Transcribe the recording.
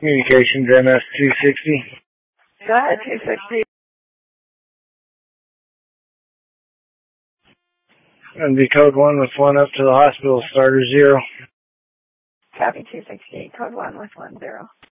Communications MS-260. Go ahead, 260. And the code 1 with 1 up to the hospital, starter 0. Copy 260, code 1 with 1 0.